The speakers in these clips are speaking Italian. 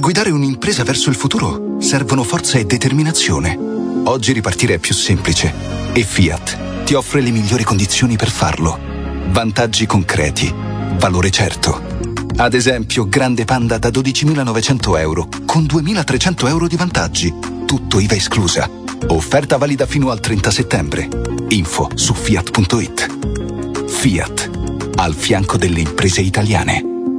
guidare un'impresa verso il futuro servono forza e determinazione. Oggi ripartire è più semplice e Fiat ti offre le migliori condizioni per farlo. Vantaggi concreti, valore certo. Ad esempio, Grande Panda da 12.900 euro con 2.300 euro di vantaggi. Tutto IVA esclusa. Offerta valida fino al 30 settembre. Info su fiat.it. Fiat, al fianco delle imprese italiane.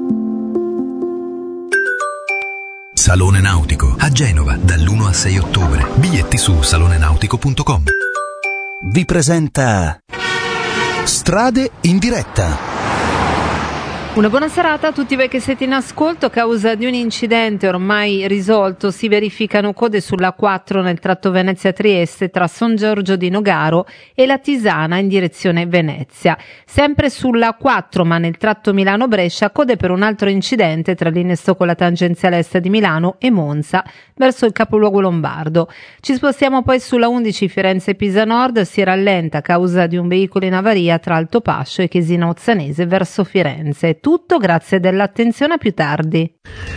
Salone Nautico a Genova dall'1 al 6 ottobre. Biglietti su salonenautico.com. Vi presenta Strade in diretta. Una buona serata a tutti voi che siete in ascolto. A causa di un incidente ormai risolto si verificano code sulla 4 nel tratto Venezia-Trieste tra San Giorgio di Nogaro e la Tisana in direzione Venezia. Sempre sulla 4 ma nel tratto Milano-Brescia code per un altro incidente tra l'innesto con la tangenziale est di Milano e Monza verso il capoluogo lombardo. Ci spostiamo poi sulla 11 Firenze-Pisa Nord, si rallenta a causa di un veicolo in avaria tra Altopascio e Chiesina Ozzanese verso Firenze. Tutto, grazie dell'attenzione, a più tardi.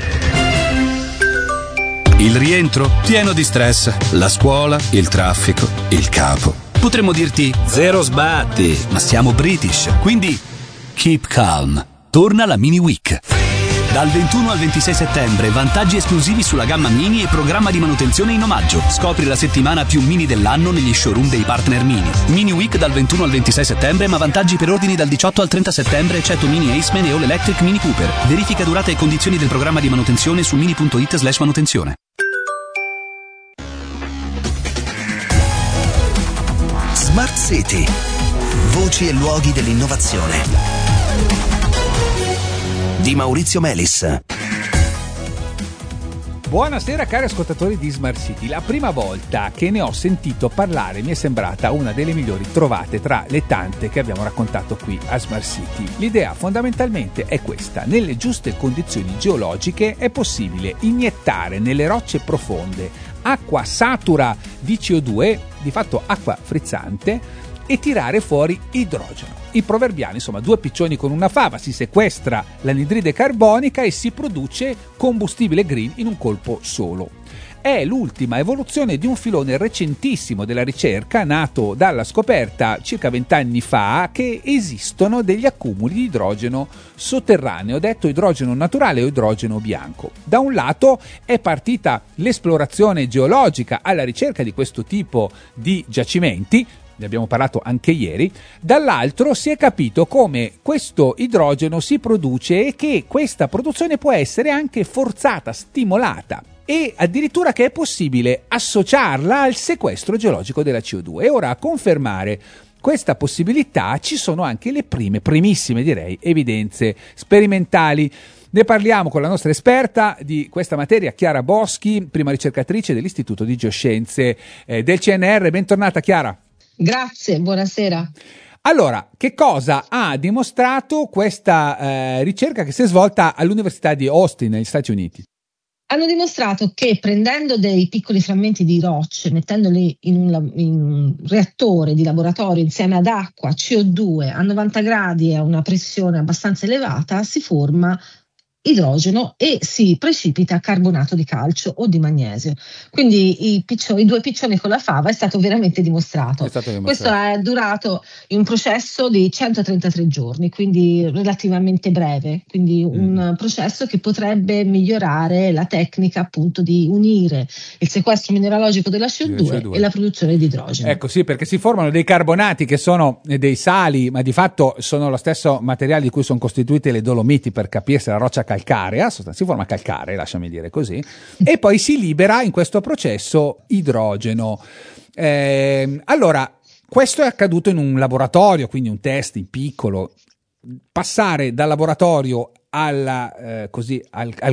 Il rientro pieno di stress, la scuola, il traffico, il capo. Potremmo dirti zero sbatti, ma siamo British, quindi keep calm. Torna la Mini Week. Dal 21 al 26 settembre, vantaggi esclusivi sulla gamma Mini e programma di manutenzione in omaggio. Scopri la settimana più Mini dell'anno negli showroom dei partner Mini. Mini Week dal 21 al 26 settembre, ma vantaggi per ordini dal 18 al 30 settembre, eccetto Mini Aceman e All Electric Mini Cooper. Verifica durata e condizioni del programma di manutenzione su mini.it/manutenzione. Smart City. Voci e luoghi dell'innovazione. Di Maurizio Melis. Buonasera cari ascoltatori di Smart City. La prima volta che ne ho sentito parlare mi è sembrata una delle migliori trovate tra le tante che abbiamo raccontato qui a Smart City. L'idea fondamentalmente è questa: nelle giuste condizioni geologiche è possibile iniettare nelle rocce profonde acqua satura di CO2, di fatto acqua frizzante, e tirare fuori idrogeno. Il proverbiale, insomma, due piccioni con una fava: si sequestra l'anidride carbonica e si produce combustibile green in un colpo solo. È l'ultima evoluzione di un filone recentissimo della ricerca, nato dalla scoperta circa 20 anni fa che esistono degli accumuli di idrogeno sotterraneo, detto idrogeno naturale o idrogeno bianco. Da un lato è partita l'esplorazione geologica alla ricerca di questo tipo di giacimenti, ne abbiamo parlato anche ieri. Dall'altro si è capito come questo idrogeno si produce e che questa produzione può essere anche forzata, stimolata, e addirittura che è possibile associarla al sequestro geologico della CO2. E ora, a confermare questa possibilità ci sono anche le primissime direi, evidenze sperimentali. Ne parliamo con la nostra esperta di questa materia, Chiara Boschi, prima ricercatrice dell'Istituto di Geoscienze del CNR. Bentornata Chiara. Grazie, buonasera. Allora, che cosa ha dimostrato questa ricerca che si è svolta all'Università di Austin, negli Stati Uniti? Hanno dimostrato che prendendo dei piccoli frammenti di rocce, mettendoli in un reattore di laboratorio insieme ad acqua, CO2 a 90 gradi e a una pressione abbastanza elevata, si forma idrogeno e si precipita carbonato di calcio o di magnesio. Quindi i due piccioni con la fava è stato veramente dimostrato. Questo è durato un processo di 133 giorni, quindi relativamente breve, quindi un processo che potrebbe migliorare la tecnica appunto di unire il sequestro mineralogico della CO2 e la produzione di idrogeno. Ecco, sì, perché si formano dei carbonati che sono dei sali, ma di fatto sono lo stesso materiale di cui sono costituite le Dolomiti, per capirsi, la roccia calcarea, si forma calcare, lasciami dire così, e poi si libera in questo processo idrogeno. Allora, questo è accaduto in un laboratorio, quindi un test in piccolo. Passare dal laboratorio al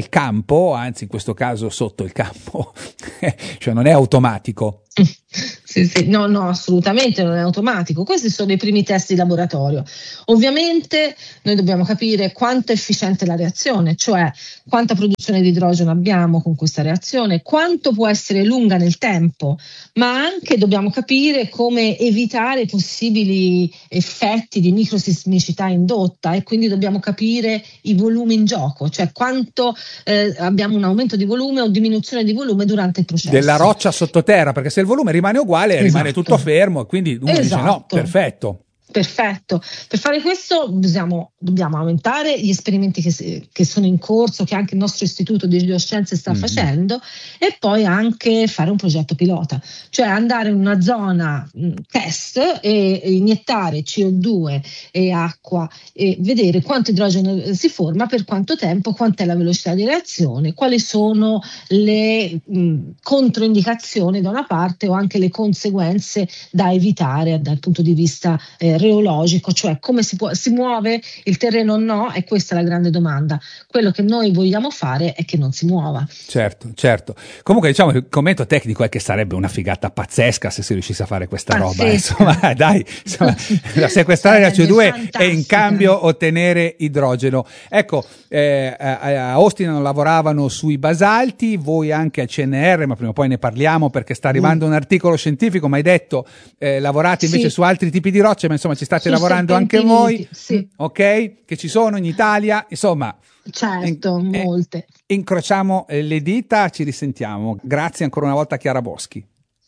campo, anzi in questo caso sotto il campo, cioè non è automatico. Sì. No, assolutamente non è automatico. Questi sono i primi test di laboratorio. Ovviamente noi dobbiamo capire quanto è efficiente la reazione, cioè quanta produzione di idrogeno abbiamo con questa reazione, quanto può essere lunga nel tempo, ma anche dobbiamo capire come evitare possibili effetti di microsismicità indotta, e quindi dobbiamo capire i volumi in gioco, cioè quanto abbiamo un aumento di volume o diminuzione di volume durante il processo. Della roccia sottoterra, perché se il volume rimane uguale, rimane tutto fermo, e quindi uno dice no, perfetto. Per fare questo dobbiamo aumentare gli esperimenti che sono in corso, che anche il nostro istituto di geoscienze sta facendo, e poi anche fare un progetto pilota, cioè andare in una zona test e iniettare CO2 e acqua e vedere quanto idrogeno si forma, per quanto tempo, quant'è la velocità di reazione, quali sono le controindicazioni da una parte, o anche le conseguenze da evitare dal punto di vista reologico, cioè come si muove il terreno o no, e questa è la grande domanda. Quello che noi vogliamo fare è che non si muova. Certo. Comunque, diciamo, il commento tecnico è che sarebbe una figata pazzesca se si riuscisse a fare questa roba. Insomma, dai, sequestrare la CO2 e in cambio ottenere idrogeno. Ecco, a Austin lavoravano sui basalti, voi anche al CNR, ma prima o poi ne parliamo perché sta arrivando un articolo scientifico, ma hai detto lavorate invece su altri tipi di rocce, ma insomma ci state lavorando anche voi, ok? Che ci sono in Italia, insomma. Certo, molte. Incrociamo le dita, ci risentiamo. Grazie ancora una volta, Chiara Boschi.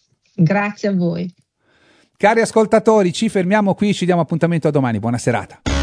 Grazie a voi. Cari ascoltatori, ci fermiamo qui, ci diamo appuntamento a domani. Buona serata.